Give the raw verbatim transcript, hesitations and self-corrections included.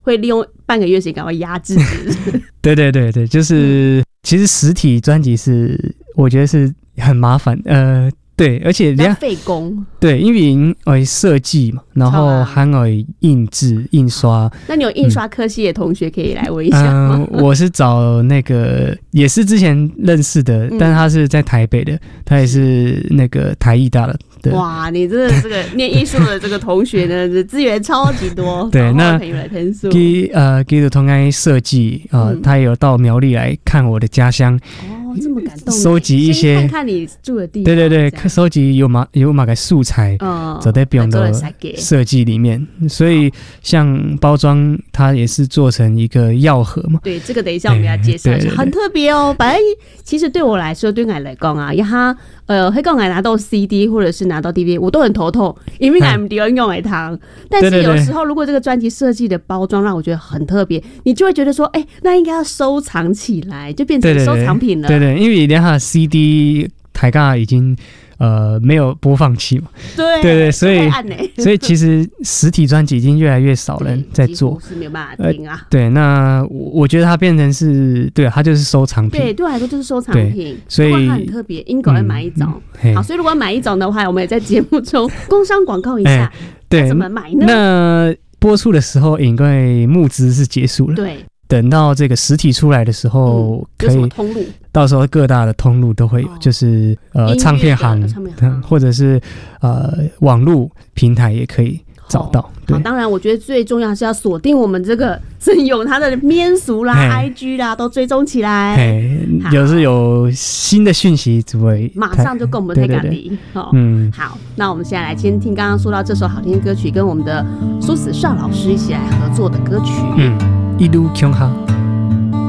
会利用半个月时间赶快压制。 对对对对，就是、嗯、其实实体专辑是我觉得是很麻烦，呃。对，而且要费工。 对，因为要设计嘛，然后还要印制、印刷。 那你有印刷科系的同学可以来问一下吗？ 嗯、我是找那个也是之前认识的，嗯、但是他是在台北的，他也是那个台艺大的。 哇，你这个这个念艺术的这个同学呢，资源超级多。 对，那给呃给的同安设计啊、呃嗯，他也有到苗栗来看我的家乡。 哦，这么感动！ 收集一些看看你住的地方。 对对对，收集有马有马个素材，嗯，走在不用的设计里面。所以像包装，它也是做成一个药盒嘛。 对，这个等一下我们要介绍一下，很特别哦。本来其实对我来说，对我来讲啊，因为它呃，会讲来拿到 C D 或者是拿到 D V D， 我都很头痛，因为我们用用来糖。但是有时候，如果这个专辑设计的包装让我觉得很特别，你就会觉得说，哎、欸，那应该要收藏起来，就变成收藏品了。 对 对, 对, 对，因为连它的 C D 台尬已经呃没有播放器嘛。 对对对，所以所以其实实体专辑已经越来越少人在做， 是没有办法听啊。 呃、对，那我觉得它变成是，对，它就是收藏品。 对，对我来说就是收藏品， 所以它很特别，应该要买一种、嗯。好，所以如果要买一种的话，我们也在节目中工商广告一下，欸、对，怎么买呢？ 那播出的时候，因为募资是结束了， 对。 等到这个实体出来的时候，嗯、可以通路， 到时候各大的通路都会有，哦、就是呃唱片行，或者是呃网络平台也可以找到。 好，当然我觉得最重要是要锁定我们这个森永他的面俗啦、I G 啦，都追踪起来。 有是有新的讯息，只会马上就跟我们推赶你。嗯，好，那我们现在来先听刚刚说到这首好听的歌曲，跟我们的苏子少老师一起来合作的歌曲。 嗯。一路强哈。